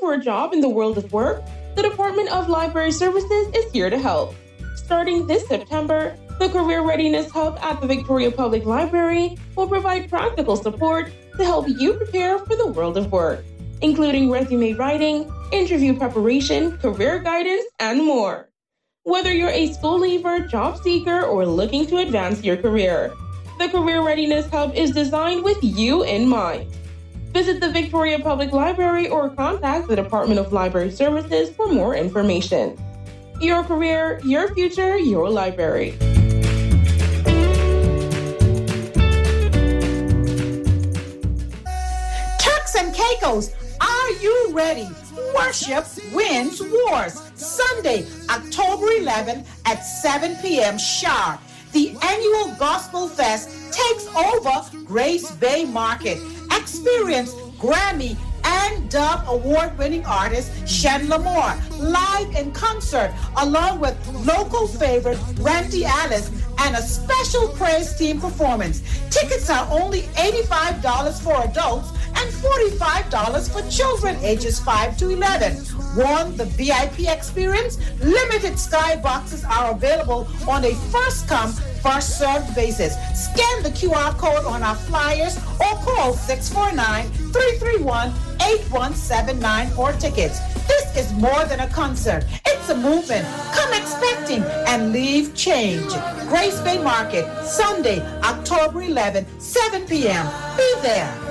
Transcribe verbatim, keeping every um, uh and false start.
for a job in the world of work, the Department of Library Services is here to help. Starting this September, the Career Readiness Hub at the Victoria Public Library will provide practical support to help you prepare for the world of work, including resume writing, interview preparation, career guidance, and more. Whether you're a school leaver, job seeker, or looking to advance your career, the Career Readiness Hub is designed with you in mind. Visit the Victoria Public Library or contact the Department of Library Services for more information. Your career, your future, your library. Turks and Caicos, are you ready? Worship Wins Wars, Sunday, October eleventh at seven p.m. sharp. The annual Gospel Fest takes over Grace Bay Market. Experience Grammy and Dove award-winning artist Shen Lamore live in concert, along with local favorite Randy Alice and a special praise team performance. Tickets are only eighty-five dollars for adults and forty-five dollars for children ages five to eleven. Want the V I P experience? Limited skyboxes are available on a first-come, first-served basis. Scan the Q R code on our flyers or call six four nine, three three one, eight one seven nine for tickets. This is more than a concert. It's a movement. Come expecting and leave change. Grace Bay Market, Sunday, October eleventh, seven p.m. Be there.